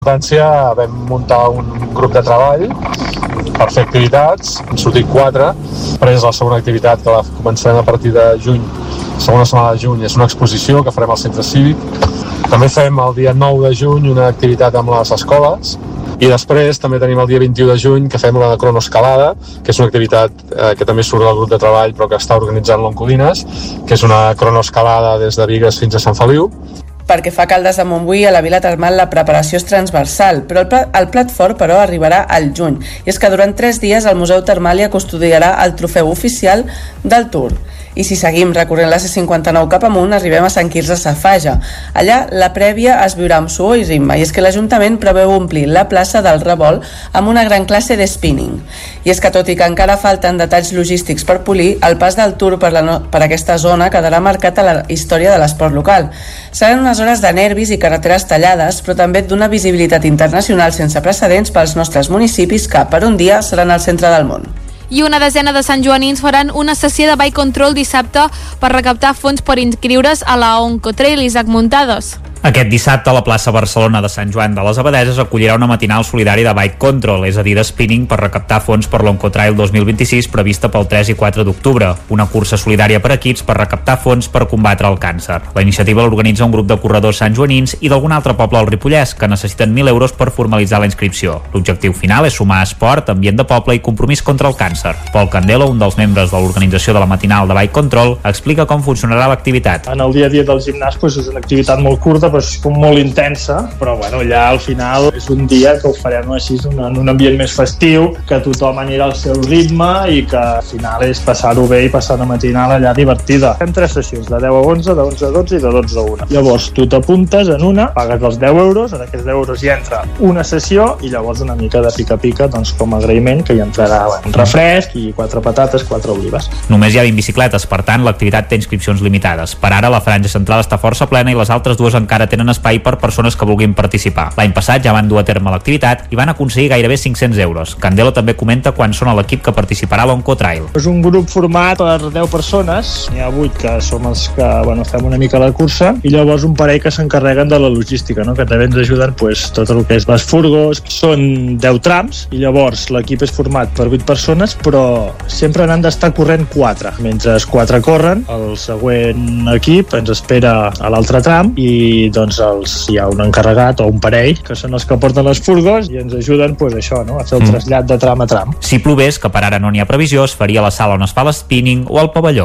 Vam muntar un grup de treball per fer activitats, han sortit 4. Després la segona activitat, que la començarem a partir de juny, segona setmana de juny, és una exposició que farem al centre cívic. També fem el dia 9 de juny una activitat amb les escoles, i després també tenim el dia 21 de juny que fem la cronoescalada, que és una activitat que també surt del grup de treball però que està organitzant l'Oncolines, que és una cronoescalada des de Bigues fins a Sant Feliu. Perquè fa Caldes de Montbui, a la Vila Termal la preparació és transversal, però el plat fort, però, arribarà al juny. I és que durant 3 dies el Museu Termàlia custodiarà el trofeu oficial del Tour. I si seguim recorrent la C59 cap amunt, arribem a Sant Quirze Safaja. Allà la prèvia es viurà amb suor i ritme, i és que l'Ajuntament preveu omplir la plaça del Revolt amb una gran classe de spinning. I és que tot i que encara falten detalls logístics per polir, el pas del Tour per aquesta zona quedarà marcat a la història de l'esport local. Seran unes hores de nervis i carreteres tallades, però també d'una visibilitat internacional sense precedents pels nostres municipis que, per un dia, seran al centre del món. I una desena de santjoanins faran una sessió de bike control dissabte per recaptar fons per inscriure's a la Oncotrail Isaac Muntades. Aquest dissabte a la plaça Barcelona de Sant Joan de les Abadeses acollirà una matinal solidària de bike control, és a dir, de spinning per recaptar fons per l'Oncotrail 2026 prevista pel 3 i 4 d'octubre, una cursa solidària per equips per recaptar fons per combatre el càncer. La iniciativa l'organitza un grup de corredors santjoanins i d'algun altre poble al Ripollès que necessiten 1.000 euros per formalitzar la inscripció. L'objectiu final és sumar esport, ambient de poble i compromís contra el càncer. Pol Candelo, un dels membres de l'organització de la matinal de bike control, explica com funcionarà l'activitat. En el dia a dia del gimnàs és una activitat molt curta, però és com molt intensa, però bueno, allà al final és un dia que ho farem així en un ambient més festiu, que tothom anirà al seu ritme i que al final és passar-ho bé i passar una matinal allà divertida. Fem 3 sessions, de 10 a 11, de 11 a 12 i de 12 a 1. Llavors tu t'apuntes en una, pagues els 10 euros, en aquests 10 euros hi entra una sessió i llavors una mica de pica-pica, doncs com a agraïment, que hi entrarà un refresc i 4 patates, 4 olives. Només hi ha 20 bicicletes, per tant l'activitat té inscripcions limitades. Per ara la franja central està força plena i les altres dues encara tenen espai per persones que vulguin participar. L'any passat ja van dur a terme l'activitat i van aconseguir gairebé 500 euros. Candelo també comenta quan són a l'equip que participarà a l'Oncotrail. És un grup format per 10 persones, n'hi ha 8 que som els que fem una mica la cursa i llavors un parell que s'encarreguen de la logística, que també ens ajuden tot el que és les furgos. Són 10 trams i llavors l'equip és format per 8 persones, però sempre n'han d'estar corrent 4. Mentre 4 corren, el següent equip ens espera a l'altre tram i doncs hi ha un encarregat o un parell que són els que porten les furgos i ens ajuden a fer el trasllat de tram a tram. Si plogués, que per ara no n'hi ha previsió, es faria a la sala on es fa l'spinning o al pavelló.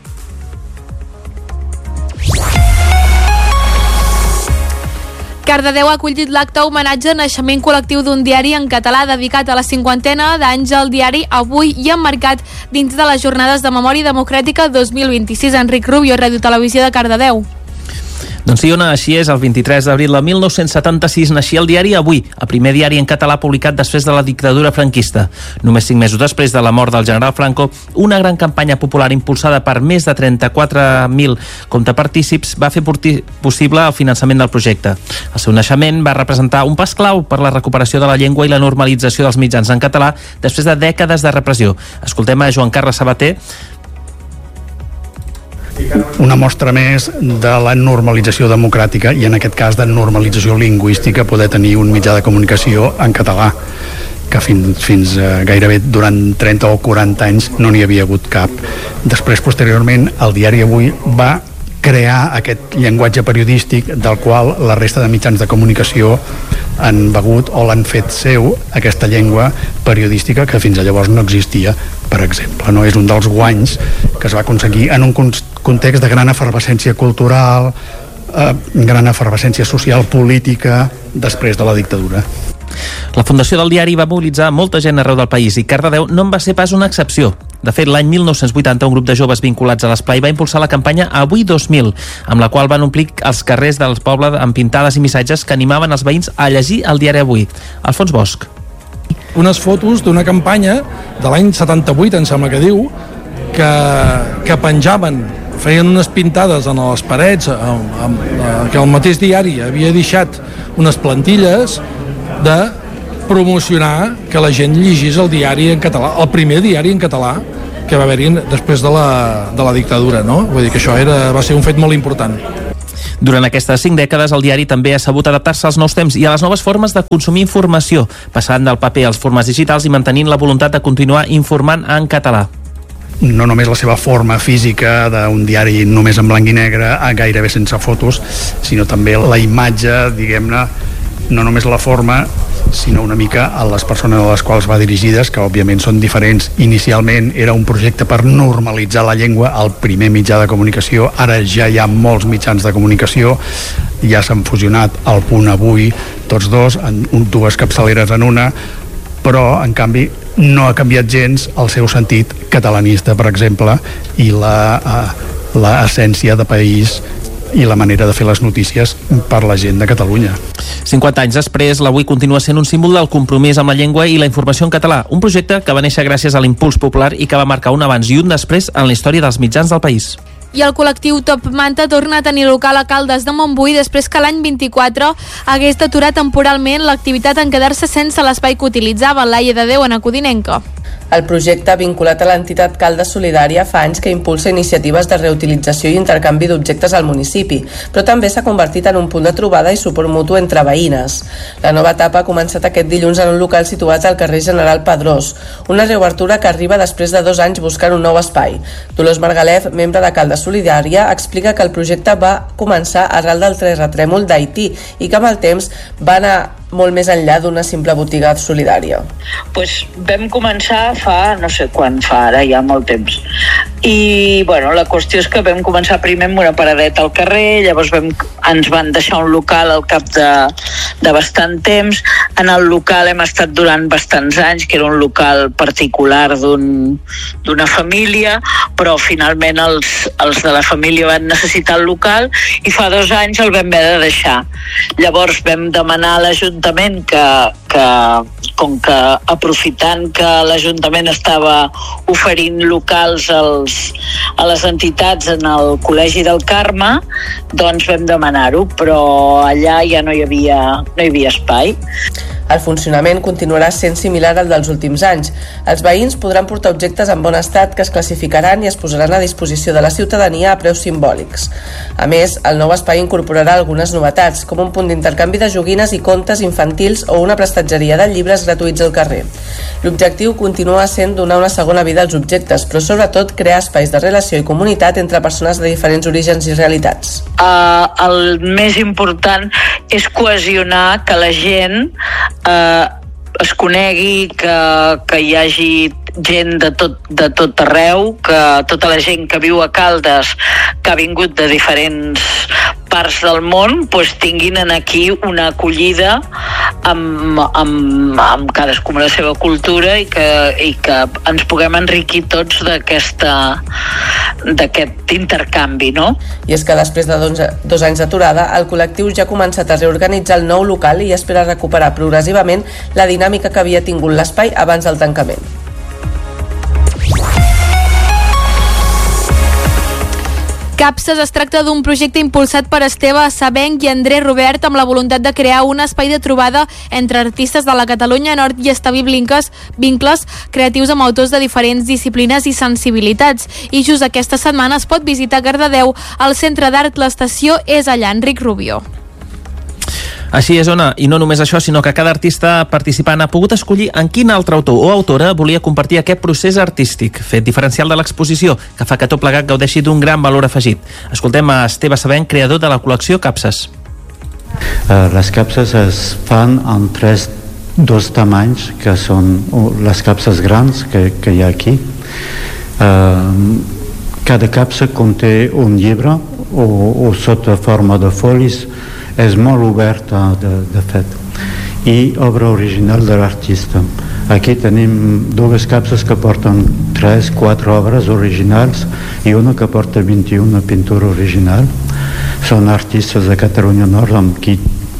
Cardedeu ha acollit l'acte homenatge al naixement col·lectiu d'un diari en català dedicat a la 50ena d'anys al diari Avui i emmarcat dins de les Jornades de Memòria Democràtica 2026. Enric Rubio, Ràdio Televisió de Cardedeu. Doncs sí, Ona, així és. El 23 d'abril de 1976 naixia el diari Avui, el primer diari en català publicat després de la dictadura franquista. Només 5 mesos després de la mort del general Franco, una gran campanya popular impulsada per més de 34.000 comptapartícips va fer possible el finançament del projecte. El seu naixement va representar un pas clau per la recuperació de la llengua i la normalització dels mitjans en català després de dècades de repressió. Escoltem a Joan Carles Sabater. Una mostra més de la normalització democràtica i en aquest cas de normalització lingüística, poder tenir un mitjà de comunicació en català, que fins gairebé durant 30 o 40 anys no n'hi havia hagut cap. Després, posteriorment, el diari Avui va crear aquest llenguatge periodístic del qual la resta de mitjans de comunicació han begut o l'han fet seu, aquesta llengua periodística que fins a llavors no existia, per exemple. No? És un dels guanys que es va aconseguir en un context de gran efervescència cultural, gran efervescència social, política, després de la dictadura. La fundació del diari va mobilitzar molta gent arreu del país i Cardedeu no en va ser pas una excepció. De fet, l'any 1980 un grup de joves vinculats a l'Esplai va impulsar la campanya Avui 2000, amb la qual van omplir els carrers del poble amb pintades i missatges que animaven els veïns a llegir el diari Avui. Alfons Bosch. Unes fotos d'una campanya de l'any 78, em sembla que diu, que penjaven, feien unes pintades en les parets, que el mateix diari havia deixat unes plantilles de promocionar que la gent llegís el diari en català, el primer diari en català que va haver-hi després de la dictadura, no? Vull dir que això va ser un fet molt important. Durant aquestes 5 dècades, el diari també ha sabut adaptar-se als nous temps i a les noves formes de consumir informació, passant del paper als formats digitals i mantenint la voluntat de continuar informant en català. No només la seva forma física d'un diari només en blanc i negre, gairebé sense fotos, sinó també la imatge, diguem-ne, no només la forma, sinó una mica a les persones a les quals va dirigides, que òbviament són diferents. Inicialment era un projecte per normalitzar la llengua, el primer mitjà de comunicació. Ara ja hi ha molts mitjans de comunicació, ja s'han fusionat al Punt Avui, tots dos, en dues capçaleres en una, però en canvi no ha canviat gens el seu sentit catalanista, per exemple, i l'essència de país i la manera de fer les notícies per la gent de Catalunya. 50 anys després, l'Avui continua sent un símbol del compromís amb la llengua i la informació en català, un projecte que va néixer gràcies a l'impuls popular i que va marcar un abans i un després en la història dels mitjans del país. I el col·lectiu Top Manta torna a tenir local a Caldes de Montbui després que l'any 24 hagués d'aturar temporalment l'activitat en quedar-se sense l'espai que utilitzava l'Aia de Déu en Codinenca. El projecte, vinculat a l'entitat Caldes Solidària, fa anys que impulsa iniciatives de reutilització i intercanvi d'objectes al municipi, però també s'ha convertit en un punt de trobada i suport mutu entre veïnes. La nova etapa ha començat aquest dilluns en un local situat al carrer General Pedrós, una reobertura que arriba després de 2 anys buscant un nou espai. Dolors Margalef, membre de Caldes Solidària, explica que el projecte va començar arrel del terratrèmol d'Haití i que amb el temps va anar molt més enllà d'una simple botiga solidària. Vam començar fa, no sé quan fa, ara ja molt temps. I la qüestió és que vam començar primer amb una paradeta al carrer, llavors ens van deixar un local al cap de bastant temps. En el local hem estat durant bastants anys, que era un local particular d'una família, però finalment els de la família van necessitar el local i fa 2 anys el vam haver de deixar. Llavors vam demanar a l'Ajuntament que com que aprofitant que l'Ajuntament estava oferint locals a les entitats en el Col·legi del Carme, doncs vam demanar-ho, però allà ja no hi havia espai. El funcionament continuarà sent similar al dels últims anys. Els veïns podran portar objectes en bon estat que es classificaran i es posaran a disposició de la ciutadania a preus simbòlics. A més, el nou espai incorporarà algunes novetats, com un punt d'intercanvi de joguines i contes infantils o una prestatgeria de llibres gratuïts al carrer. L'objectiu continua sent donar una segona vida als objectes, però sobretot crear espais de relació i comunitat entre persones de diferents orígens i realitats. El més important és cohesionar, que la gent es conegui, que hi hagi gent de tot arreu, que tota la gent que viu a Caldes, que ha vingut de diferents parts del món, tinguin aquí una acollida amb cadascú la seva cultura i que ens puguem enriquir tots d'aquest intercanvi, no? I és que després de 2 anys d'aturada, el col·lectiu ja ha començat a reorganitzar el nou local i espera recuperar progressivament la dinàmica que havia tingut l'espai abans del tancament. Capses es tracta d'un projecte impulsat per Esteve Sabenc i André Robert amb la voluntat de crear un espai de trobada entre artistes de la Catalunya Nord i establir vincles creatius amb autors de diferents disciplines i sensibilitats. I just aquesta setmana es pot visitar a Cardedeu. El Centre d'Art L'Estació és allà. Enric Rubio. Així és, Ona, i no només això, sinó que cada artista participant ha pogut escollir en quin altre autor o autora volia compartir aquest procés artístic, fet diferencial de l'exposició, que fa que tot plegat gaudeixi d'un gran valor afegit. Escoltem a Esteve Sabenc, creador de la col·lecció Capses. Les capses es fan en dos tamanys, que són les capses grans que hi ha aquí. Cada capsa conté un llibre o sota forma de folis. És molt oberta, de fet, i obra original de l'artista. Aquí tenim 2 capses que porten 3-4 obres originals i una que porta 21 pintura original. Són artistes de Catalunya Nord amb qui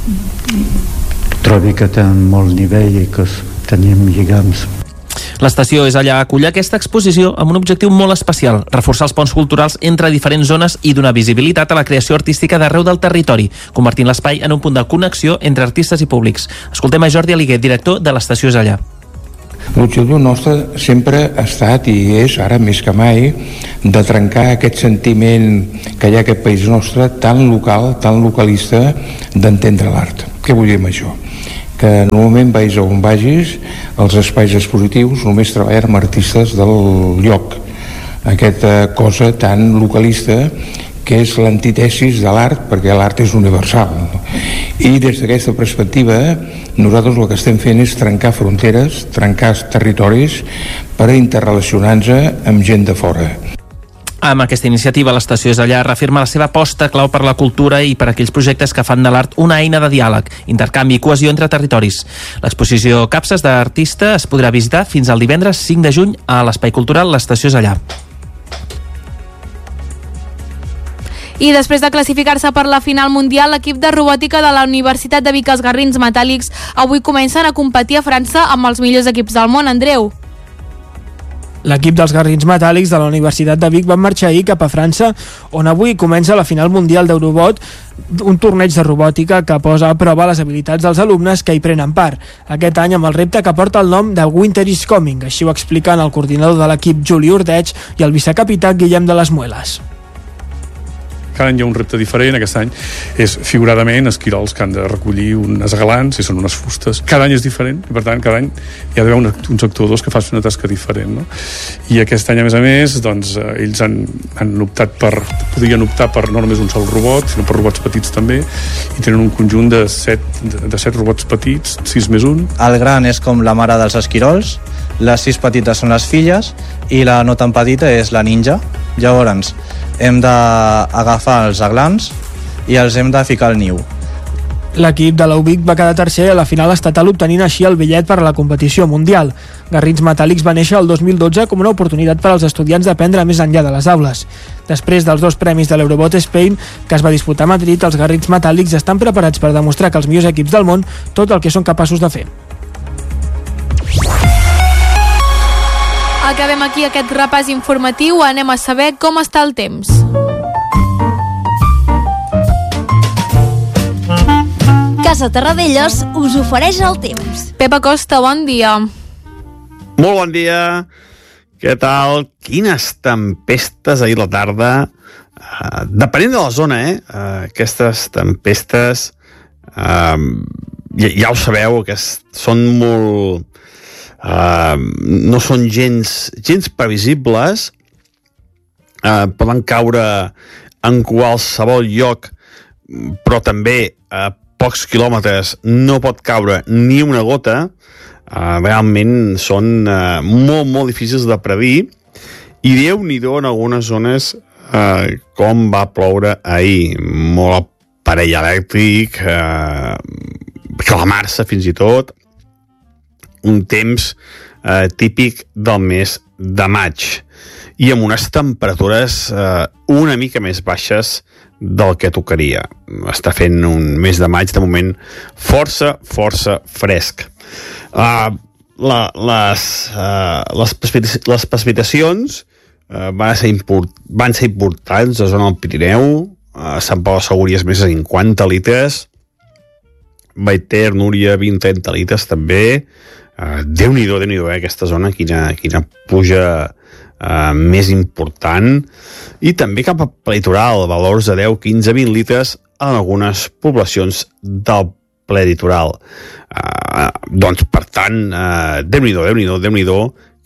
trobo que tenen molt nivell i que tenim lligams. L'estació és allà a acollir aquesta exposició amb un objectiu molt especial, reforçar els ponts culturals entre diferents zones i donar visibilitat a la creació artística d'arreu del territori, convertint l'espai en un punt de connexió entre artistes i públics. Escoltem a Jordi Aliguer, director de l'estació és allà. L'objectiu nostre sempre ha estat i és ara més que mai de trencar aquest sentiment que hi ha a aquest país nostre tan local, tan localista, d'entendre l'art. Què vull dir amb això? Que normalment vagis on vagis, els espais expositius només treballen amb artistes del lloc. Aquesta cosa tan localista que és l'antitesis de l'art, perquè l'art és universal. I des d'aquesta perspectiva nosaltres el que estem fent és trencar fronteres, trencar territoris per interrelacionar-nos amb gent de fora. Amb aquesta iniciativa, l'Estació És Allà reafirma la seva aposta clau per la cultura i per aquells projectes que fan de l'art una eina de diàleg, intercanvi i cohesió entre territoris. L'exposició Capses d'Artista es podrà visitar fins al divendres 5 de juny a l'Espai Cultural L'Estació És Allà. I després de classificar-se per la final mundial, l'equip de robòtica de la Universitat de Vic, els Garrins Metàl·lics, avui comencen a competir a França amb els millors equips del món. Andreu. L'equip dels Garrins Metàl·lics de la Universitat de Vic van marxar ahir cap a França, on avui comença la final mundial d'Eurobot, un torneig de robòtica que posa a prova les habilitats dels alumnes que hi prenen part. Aquest any amb el repte que porta el nom de Winter is Coming, així ho expliquen el coordinador de l'equip Juli Ordeig i el vicecapità Guillem de les Mueles. Cada any hi ha un repte diferent. Aquest any és figuradament esquirols que han de recollir unes galants i són unes fustes. Cada any és diferent i per tant cada any hi ha d'haver uns actuadors que facin una tasca diferent, no? I aquest any a més doncs, ells han podrien optar per no només un sol robot sinó per robots petits també, i tenen un conjunt de 7 robots petits, 6 més 1. El gran és com la mare dels esquirols, les 6 petites són les filles i la no tan petita és la ninja. Llavors hem d'agafar els aglans i els hem de ficar al niu. L'equip de l'UBIC va quedar tercer a la final estatal, obtenint així el bitllet per a la competició mundial. Garrins Metàl·lics va néixer el 2012 com una oportunitat per als estudiants d'aprendre més enllà de les aules. Després dels 2 premis de l'Eurobot Spain, que es va disputar a Madrid, els Garrins Metàl·lics estan preparats per demostrar que els millors equips del món tot el que són capaços de fer. Acabem aquí aquest repàs informatiu. Anem a saber com està el temps. Casa Terradellos us ofereix el temps. Pepa Costa, bon dia. Molt bon dia. Què tal? Quines tempestes ahir a la tarda. Depenent de la zona, aquestes tempestes, ja ho sabeu, que són molt... no són gens previsibles, poden caure en qualsevol lloc, però també a pocs quilòmetres no pot caure ni una gota. Realment són molt difícils de predir, i Déu-n'hi-do en algunes zones com va ploure ahir. Molt aparell elèctric, clamar-se fins i tot, un temps típic del mes de maig, i amb unes temperatures una mica més baixes del que tocaria. Està fent un mes de maig de moment força fresc. Les precipitacions van ser importants a la zona del Pirineu. A Sant Pau de Segúries més de 50 litres, Baiter, Núria, 20-30 litres també. Déu-n'hi-do, aquesta zona, quina pluja més important. I també cap al litoral, valors de 10, 15, 20 litres en algunes poblacions del prelitoral. Doncs, per tant, Déu-n'hi-do,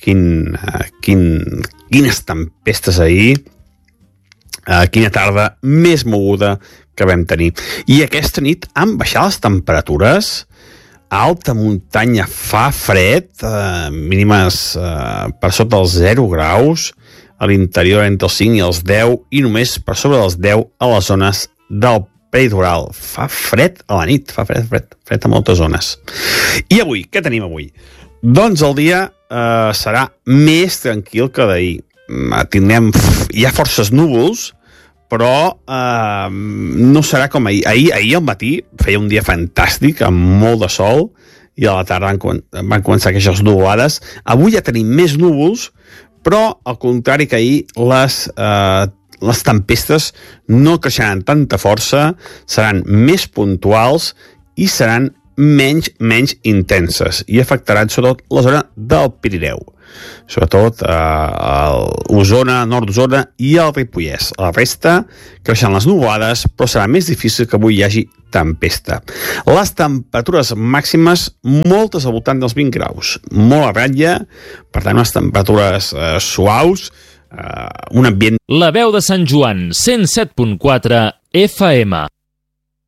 quines tempestes ahir, quina tarda més moguda que vam tenir. I aquesta nit han baixat les temperatures. A alta muntanya fa fred, mínimes per sota dels 0 graus, a l'interior entre els 5 i els 10, i només per sobre dels 10 a les zones del peritoral. Fa fred a la nit, fa fred a moltes zones. I avui, què tenim avui? Doncs el dia serà més tranquil que d'ahir. Hi ha forces núvols, però no serà com ahir. Ahir al matí feia un dia fantàstic, amb molt de sol, i a la tarda van començar aquestes nuvolades. Avui ja tenim més núvols, però al contrari que ahir, les tempestes no creixeran tanta força, seran més puntuals i seran menys intenses i afectaran sobretot la zona del Pirineu, sobretot Osona, nord d'Osona i el Ripollès. A la resta creixeran les nuvolades, però serà més difícil que avui hi hagi tempesta. Les temperatures màximes, moltes al voltant dels 20 graus, molt a ratlla, per tant unes temperatures suaus, un ambient... La veu de Sant Joan, 107.4 FM.